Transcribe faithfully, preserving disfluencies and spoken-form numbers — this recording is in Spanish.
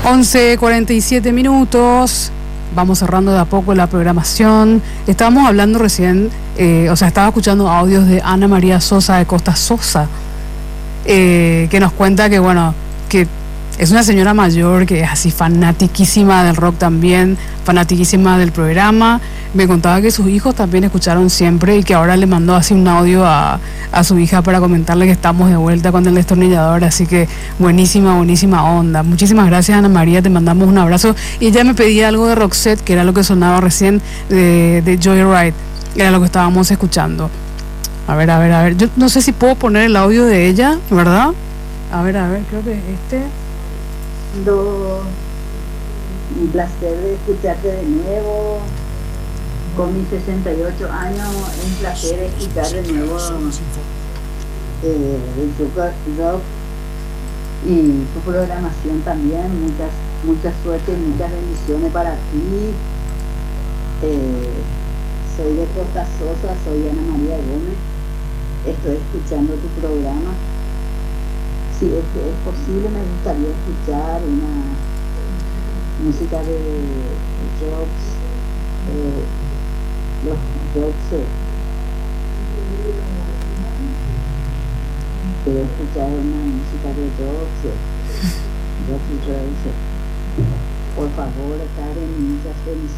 once cuarenta y siete minutos. Vamos cerrando de a poco la programación. Estábamos hablando recién, eh, o sea, estaba escuchando audios de Ana María Sosa de Costa Sosa, eh, que nos cuenta que, bueno, que es una señora mayor que es así fanatiquísima del rock también, fanatiquísima del programa. Me contaba que sus hijos también escucharon siempre y que ahora le mandó así un audio a, a su hija para comentarle que estamos de vuelta con el destornillador. Así que buenísima, buenísima onda. Muchísimas gracias, Ana María, te mandamos un abrazo. Y ella me pedía algo de Roxette, que era lo que sonaba recién de, de Joyride, era lo que estábamos escuchando. A ver, a ver, a ver, yo no sé si puedo poner el audio de ella, ¿verdad? A ver, a ver, creo que este... Un placer de escucharte de nuevo. Con mis sesenta y ocho años, es un placer escuchar de nuevo eh, el rock y tu programación también. Muchas, mucha suerte y muchas bendiciones para ti. Eh, soy de Costa Sosa, soy Ana María Gómez. Estoy escuchando tu programa. Si es que es posible, me gustaría escuchar una música de Jobs, eh, los Jobs. Eh. Quiero escuchar una música de Jobs, eh. Jobs y Jobs. Eh. Por favor, Karen, muchas felicidades.